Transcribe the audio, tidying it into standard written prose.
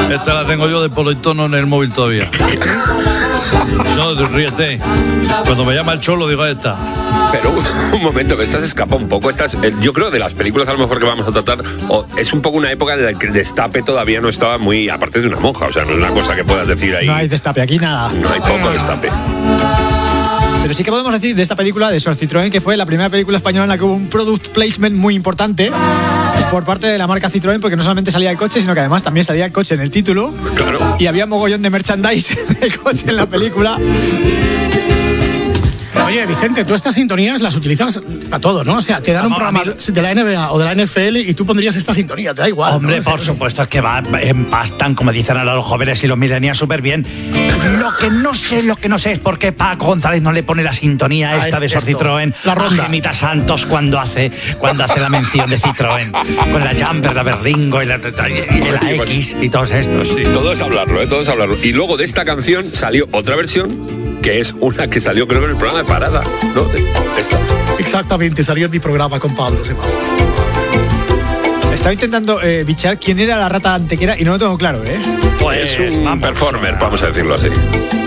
Esta la tengo yo de politono en el móvil todavía. No, ríete. Cuando me llama el cholo digo esta. Pero un momento, que esta se escapa un poco. Yo creo de las películas a lo mejor que vamos a tratar, es un poco una época en la que el destape todavía no estaba muy, aparte de una monja, o sea, no es una cosa que puedas decir ahí. No hay destape, aquí nada. No hay poco destape. Pero sí que podemos decir de esta película, de Sor Citroën, que fue la primera película española en la que hubo un product placement muy importante por parte de la marca Citroën, porque no solamente salía el coche, sino que además también salía el coche en el título. Claro. Y había mogollón de merchandise del coche en la película. Oye, Vicente, tú estas sintonías las utilizas para todo, ¿no? O sea, te dan un programa de la NBA o de la NFL y tú pondrías esta sintonía, te da igual. Hombre, ¿no? por supuesto, es que empastan, como dicen ahora los jóvenes y los millennials, súper bien. Lo que no sé es por qué Paco González no le pone la sintonía esta de Sor Citroën la ronda. a Gemita Santos cuando hace la mención de Citroën, con la Jumper, la Berlingo y la X y todos estos. Sí. Todo es hablarlo, todo es hablarlo. Y luego de esta canción salió otra versión, que es una que salió creo en el programa de Parada, ¿no? Esta. Exactamente, salió en mi programa con Pablo Sebastián. Estaba intentando bichear quién era la rata antequera y no lo tengo claro, ¿eh? Pues es un performer, vamos a decirlo así.